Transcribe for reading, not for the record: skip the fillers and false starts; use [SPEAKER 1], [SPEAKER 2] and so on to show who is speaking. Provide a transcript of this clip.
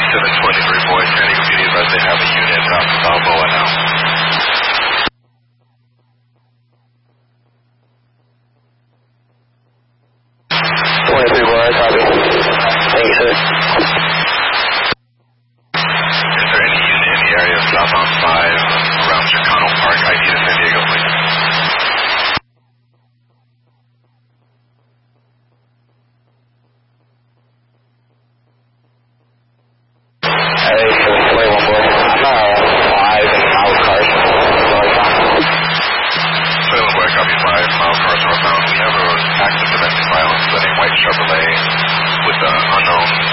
[SPEAKER 1] 723 boy, San Diego PD advised they have a unit route to Balboa now.
[SPEAKER 2] 23 boy, copy. Thank you, sir.
[SPEAKER 1] Is there any unit in the area of southbound 5 around Chicano Park, ID to San Diego, please?
[SPEAKER 2] Hey, 21 boy. I'm 5 mile cars.
[SPEAKER 1] 21 boy, copy 5 mile cars northbound. We have an active domestic violence with a white Chevrolet with an unknown